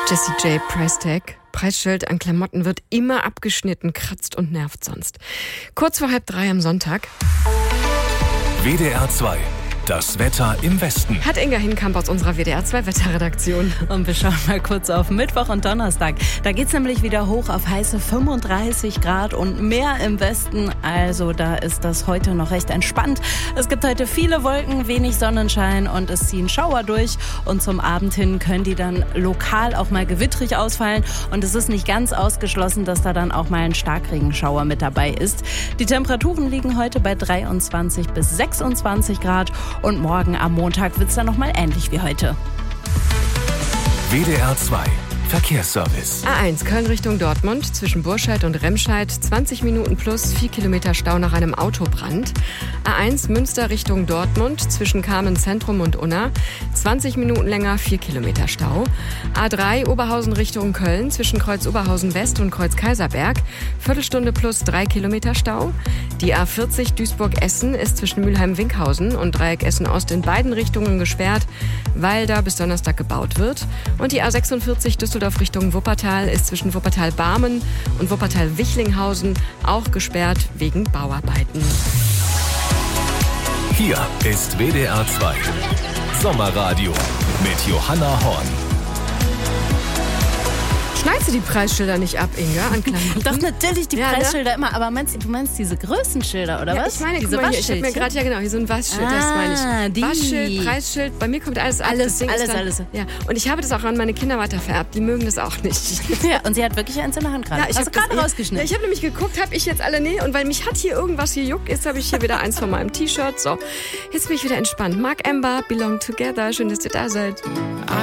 Jessie J. Preistag. Preisschild an Klamotten wird immer abgeschnitten, kratzt und nervt sonst. Kurz vor 2:30 am Sonntag. WDR 2. Das Wetter im Westen. Hat Inga Hinkamp aus unserer WDR 2 Wetterredaktion. Und wir schauen mal kurz auf Mittwoch und Donnerstag. Da geht's nämlich wieder hoch auf heiße 35 Grad und mehr im Westen. Also da ist das heute noch recht entspannt. Es gibt heute viele Wolken, wenig Sonnenschein und es ziehen Schauer durch. Und zum Abend hin können die dann lokal auch mal gewittrig ausfallen. Und es ist nicht ganz ausgeschlossen, dass da dann auch mal ein Starkregenschauer mit dabei ist. Die Temperaturen liegen heute bei 23 bis 26 Grad. Und morgen am Montag wird es dann nochmal ähnlich wie heute. WDR 2. Verkehrsservice. A1 Köln Richtung Dortmund zwischen Burscheid und Remscheid 20 Minuten plus 4 Kilometer Stau nach einem Autobrand. A1 Münster Richtung Dortmund zwischen Kamen Zentrum und Unna 20 Minuten länger 4 Kilometer Stau. A3 Oberhausen Richtung Köln zwischen Kreuz Oberhausen West und Kreuz Kaiserberg Viertelstunde plus 3 Kilometer Stau. Die A40 Duisburg-Essen ist zwischen Mülheim-Winkhausen und Dreieck Essen-Ost in beiden Richtungen gesperrt, weil da bis Donnerstag gebaut wird. Und die A46 Düsseldorf Richtung Wuppertal ist zwischen Wuppertal-Barmen und Wuppertal-Wichlinghausen auch gesperrt wegen Bauarbeiten. Hier ist WDR 2. Sommerradio mit Johanna Horn. Schneidest du die Preisschilder nicht ab, Inga, an Klamotten? Doch, natürlich die Ja, Preisschilder immer. Aber du meinst diese Größenschilder, oder Ja, was? ich meine, diese guck mal hier, ich habe mir Waschschildchen? gerade, ja genau, hier so ein Waschschild, das meine ich. Die. Waschschild, Preisschild, bei mir kommt alles ab. Alles, Das Ding ist alles, dann, alles. Ja, und ich habe das auch an meine Kinder weitervererbt, die mögen das auch nicht. Ja, und sie hat wirklich eins in der Hand gerade. Ja, ich Hast habe du gerade rausgeschnitten? Ja, ich habe nämlich geguckt, habe ich jetzt alle, nee, und weil mich hat hier irgendwas gejuckt, jetzt habe ich hier wieder eins von meinem T-Shirt. So, jetzt bin ich wieder entspannt. Mark Ember, Belong Together, schön, dass ihr da seid.